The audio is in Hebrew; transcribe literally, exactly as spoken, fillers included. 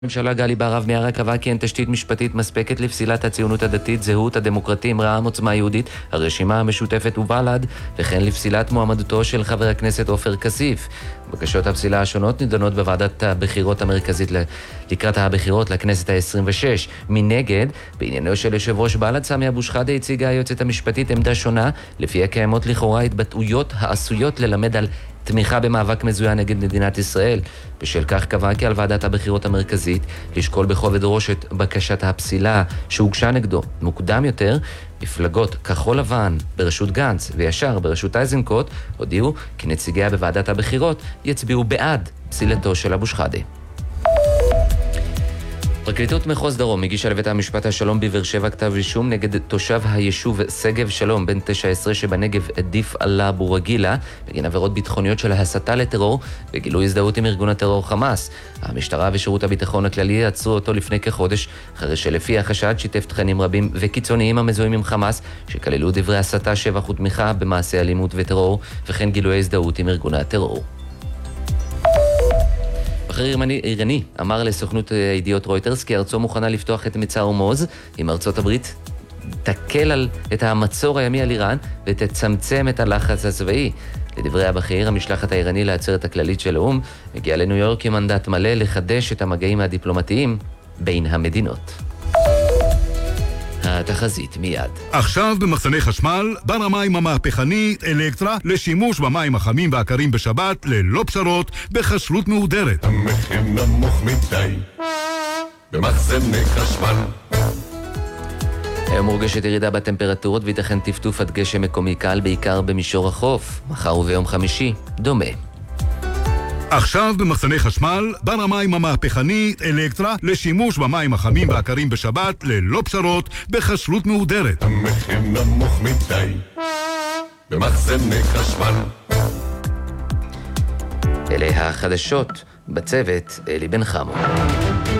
הממשלה גלי בהרב מיארה קבעה כי אין תשתית משפטית מספקת לפסילת הציונות הדתית, זהות הדמוקרטים, רע"מ, עוצמה יהודית, הרשימה המשותפת ובל"ד, וכן לפסילת מועמדותו של חבר הכנסת עופר כסיף. בקשות הפסילה השונות נידונות בוועדת הבחירות המרכזית לקראת הבחירות לכנסת ה-עשרים ושש. מנגד, בעניינו של יושב ראש בל"ד סמי אבו שחאדה הציגה היועצת המשפטית עמדה שונה, לפיה קיימות לכאורה התבטאויות העשויות ללמד על תמיכה במאבק מזוין נגד מדינת ישראל. בשל כך קבע כי על ועדת הבחירות המרכזית לשקול בכובד ראש את בקשת הפסילה שהוגשה נגדו. מוקדם יותר, מפלגות כחול לבן בראשות גנץ וישר בראשות איזנקוט הודיעו כי נציגיה בוועדת הבחירות יצביעו בעד פסילתו של אבו שחאדה. פרקליטות מחוז דרום הגישה לבית המשפט השלום בבאר שבע כתב אישום נגד תושב היישוב שגב שלום בן תשע עשרה שבנגב עדיף עלה אבו רגילה בגין עבירות ביטחוניות של הסתה לטרור וגילוי הזדהות עם ארגון הטרור חמאס. המשטרה ושירות הביטחון הכללי עצרו אותו לפני כחודש אחרי שלפי החשד שיתף תכנים רבים וקיצוניים המזוהים עם חמאס שכללו דברי הסתה, שבח ותמיכה במעשי אלימות וטרור וכן גילוי הזדהות עם ארגון הטרור. בכיר איראני אמר לסוכנות הידיעות רויטרס כי ארצו מוכנה לפתוח את מצר הורמוז אם ארצות הברית תקל על את המצור הימי על איראן ותצמצם את הלחץ הצבאי. לדברי הבכיר, המשלחת האיראני לעצרת הכללית של האו"ם מגיעה לניו יורק עם מנדט מלא לחדש את המגעים הדיפלומטיים בין המדינות. התחזית מיד. עכשיו במחסני חשמל, בר המים המהפכני אלקטרה לשימוש במים החמים והקרים בשבת ללא פשרות בכשרות מהודרת. המחיר נמוך מדי במחסני חשמל. היום מורגשת ירידה בטמפרטורות ויתכן טפטוף עד גשם מקומי קל בעיקר במישור החוף. מחר וביום חמישי דומה. עכשיו במחסני חשמל, בר המים המהפכני אלקטרה לשימוש במים החמים והקרים בשבת ללא פשרות בכשרות מהודרת. המחיר נמוך מדי במחסני חשמל. אלה החדשות, בצוות אלי בן חמו.